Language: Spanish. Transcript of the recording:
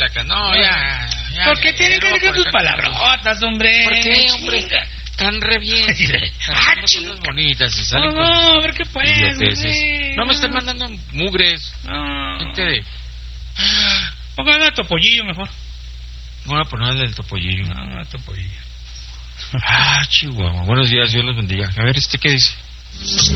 acá. No, ya. ¿Por qué tienen que decir tus palabrotas, hombre? ¿Por qué, hombre? Están re bien. Cosas bonitas y salen no, ¿por qué pues? No me están mandando mugres. No. Gente de... Pongan a Topollillo mejor. Voy a ponerle el Topollillo. No, a Topollillo. Chihuahua. Buenos días, Dios los bendiga. A ver, ¿qué dice?